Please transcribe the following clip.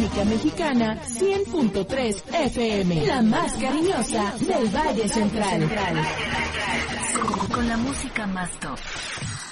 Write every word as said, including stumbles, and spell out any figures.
Radiofónica Mexicana cien punto tres F M, la más cariñosa del Valle Central. Con la música más top.